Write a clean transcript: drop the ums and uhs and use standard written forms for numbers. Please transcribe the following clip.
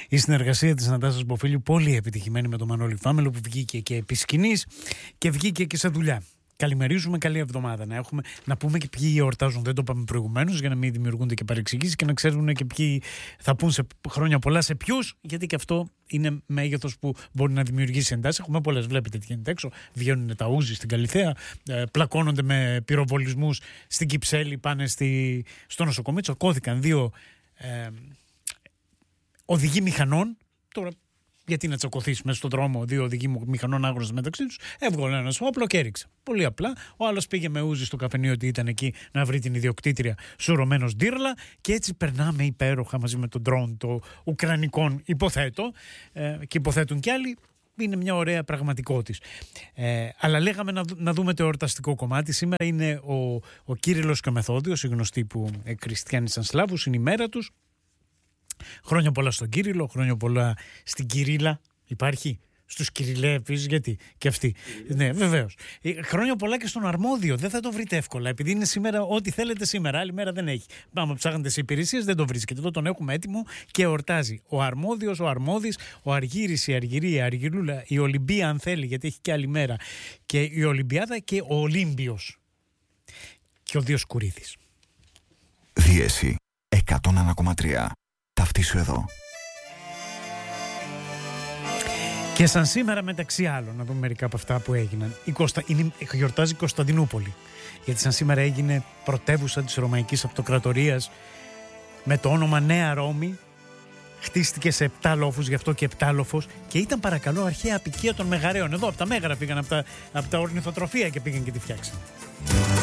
Η συνεργασία της Νατάσας Μποφίλιου πολύ επιτυχημένη με τον Μανώλη Φάμελο, που βγήκε και επί σκηνής και βγήκε και σε δουλειά. Καλημερίζουμε, καλή εβδομάδα να έχουμε. Να πούμε και ποιοι εορτάζουν, δεν το είπαμε προηγουμένως, για να μην δημιουργούνται και παρεξηγήσεις και να ξέρουν και ποιοι θα πούν σε χρόνια πολλά σε ποιους, γιατί και αυτό είναι μέγεθος που μπορεί να δημιουργήσει εντάσεις. Έχουμε πολλές, βλέπετε τι γίνεται έξω. Βγαίνουν τα ούζι στην Καλιθέα, πλακώνονται με πυροβολισμούς στην Κυψέλη, πάνε στο νοσοκομείο. Τσακώθηκαν δύο οδηγοί μηχανών. Τώρα, γιατί να τσακωθείς μέσα στον δρόμο δύο οδηγοί μηχανών άγνωστοι μεταξύ τους? Έβγαλε ένα όπλο και έριξε. Πολύ απλά. Ο άλλος πήγε με ούζι στο καφενείο ότι ήταν εκεί να βρει την ιδιοκτήτρια σουρωμένος ντύρλα, και έτσι περνάμε υπέροχα μαζί με τον ντρόουν των Ουκρανικών, υποθέτω, και υποθέτουν κι άλλοι. Είναι μια ωραία πραγματικότητα. Αλλά λέγαμε να δούμε το εορταστικό κομμάτι. Σήμερα είναι ο Κύριλλος και ο Μεθόδιος, οι γνωστοί που χριστιανήσαν Σλάβους, είναι η μέρα τους. Χρόνια πολλά στον Κύριλλο, χρόνια πολλά στην Κυρίλλα. Υπάρχει στους Κυριλέ επίσης, γιατί και αυτοί. Ναι, βεβαίως. Χρόνια πολλά και στον Αρμόδιο. Δεν θα το βρείτε εύκολα, επειδή είναι σήμερα ό,τι θέλετε σήμερα. Άλλη μέρα δεν έχει. Άμα ψάχνετε σε υπηρεσίες, δεν το βρίσκετε. Εδώ τον έχουμε έτοιμο και εορτάζει. Ο Αρμόδιος, ο Αρμόδης, ο Αργύρης, η Αργυρία, η Αργυρούλα, η Ολυμπία, αν θέλει, γιατί έχει και άλλη μέρα. Και η Ολυμπιάδα και ο Ολύμπιος. Και ο Διοσκουρίδης. Δίεση 101,3. Ταυτί σου εδώ. Και σαν σήμερα, μεταξύ άλλων, να δούμε μερικά από αυτά που έγιναν. Γιορτάζει η Κωνσταντινούπολη. Γιατί σαν σήμερα έγινε πρωτεύουσα της Ρωμαϊκής Αυτοκρατορίας με το όνομα Νέα Ρώμη. Χτίστηκε σε 7 λόφους, γι' αυτό και 7 λόφος. Και ήταν, παρακαλώ, αρχαία απικία των Μεγαρέων. Εδώ από τα Μέγαρα πήγαν, από τα ορνηθοτροφία και πήγαν και τη φτιάξαν.